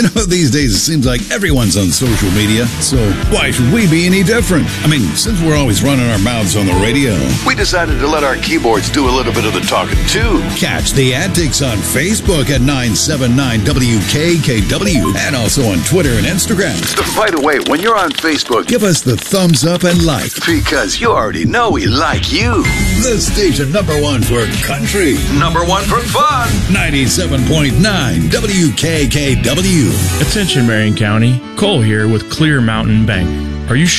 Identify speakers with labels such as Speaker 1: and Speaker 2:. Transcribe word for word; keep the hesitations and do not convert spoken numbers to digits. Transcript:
Speaker 1: You know, these days it seems like everyone's on social media, so why should we be any different? I mean, since we're always running our mouths on the radio,
Speaker 2: we decided to let our keyboards do a little bit of the talking, too.
Speaker 1: Catch the antics on Facebook at nine seven nine W K K W and also on Twitter and Instagram.
Speaker 2: So, by the way, when you're on Facebook,
Speaker 1: give us the thumbs up and like.
Speaker 2: Because you already know we like you.
Speaker 1: The station number one for country.
Speaker 2: Number one for fun.
Speaker 1: ninety-seven point nine W K K W.
Speaker 3: Attention, Marion County. Cole here with Clear Mountain Bank. Are you sure